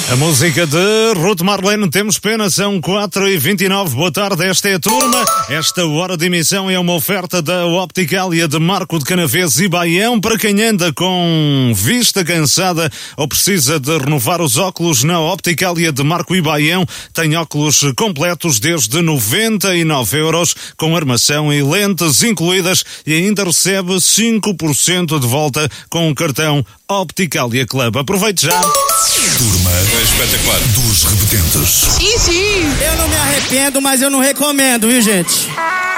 A música de Ruth Marlene, temos pena, são 4h29. Boa tarde, esta é a turma. Esta hora de emissão é uma oferta da Opticalia de Marco de Canaveses e Baião. Para quem anda com vista cansada ou precisa de renovar os óculos, na Opticalia de Marco e Baião tem óculos completos desde 99€, com armação e lentes incluídas, e ainda recebe 5% de volta com o cartão Opticalia Club. Aproveite já. Turma É espetacular. dos repetentes. Sim, sim. Eu não me arrependo, mas eu não recomendo, viu, gente?